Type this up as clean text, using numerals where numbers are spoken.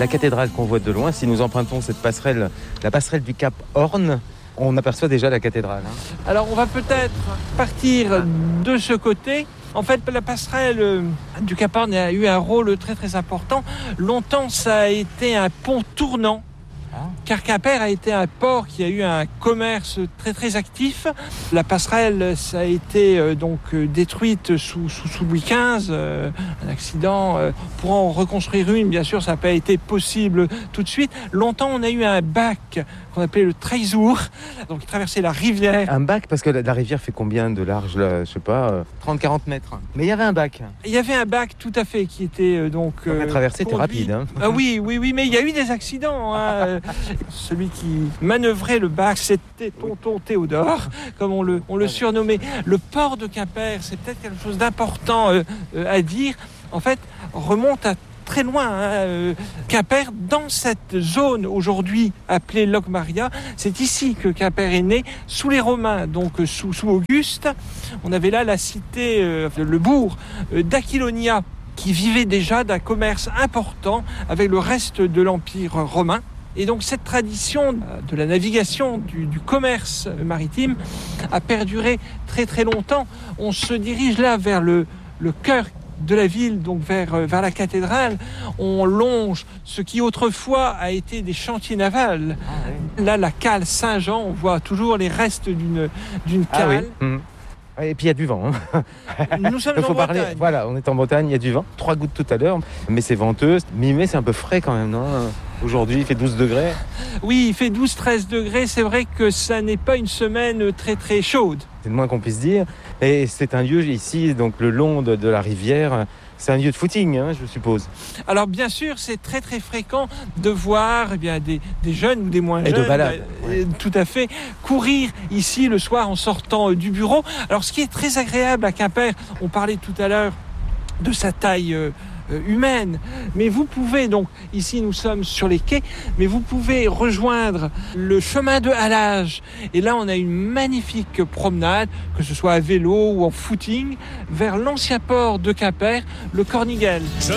la cathédrale qu'on voit de loin. Si nous empruntons cette passerelle, la passerelle du Cap Horn, on aperçoit déjà la cathédrale. Alors on va peut-être partir de ce côté. En fait, la passerelle du Cap Horn a eu un rôle très très important. Longtemps, ça a été un pont tournant. Car Quimper a été un port qui a eu un commerce très très actif. La passerelle, ça a été détruite sous Louis XV, un accident. Pour en reconstruire une, bien sûr, ça n'a pas été possible tout de suite. Longtemps, on a eu un bac qu'on appelait le Treizour, donc qui traversait la rivière. Un bac, parce que la rivière fait combien de large là, je sais pas, 30-40 mètres. Mais il y avait un bac. Il y avait un bac, tout à fait, qui était la traversée était rapide. Ah oui, mais il y a eu des accidents. Celui qui manœuvrait le bac, c'était Tonton Théodore, comme on le surnommait. Le port de Quimper, c'est peut-être quelque chose d'important à dire. En fait, remonte à très loin. Quimper, dans cette zone aujourd'hui appelée Locmaria, c'est ici que Quimper est né, sous les Romains, donc sous Auguste. On avait là la cité, le bourg d'Aquilonia, qui vivait déjà d'un commerce important avec le reste de l'Empire romain. Et donc cette tradition de la navigation, du commerce maritime a perduré très très longtemps. On se dirige là vers le cœur de la ville, donc vers la cathédrale. On longe ce qui autrefois a été des chantiers navals. Là, la cale Saint-Jean, on voit toujours les restes d'une cale. Et puis il y a du vent. Nous sommes en Bretagne. Voilà, on est en Bretagne, il y a du vent. 3 gouttes tout à l'heure, mais c'est venteux. Mi-mai, c'est un peu frais quand même, non ? Aujourd'hui, il fait 12 degrés. Oui, il fait 12-13 degrés. C'est vrai que ça n'est pas une semaine très très chaude. C'est le moins qu'on puisse dire. Et c'est un lieu ici, donc le long de la rivière. C'est un lieu de footing, je suppose. Alors bien sûr, c'est très très fréquent de voir des jeunes ou des moins jeunes, de balade, tout à fait, courir ici le soir en sortant du bureau. Alors ce qui est très agréable à Quimper, on parlait tout à l'heure de sa taille humaine, mais vous pouvez, donc ici nous sommes sur les quais, mais vous pouvez rejoindre le chemin de halage, et là on a une magnifique promenade, que ce soit à vélo ou en footing, vers l'ancien port de Quimper, le Corniguel.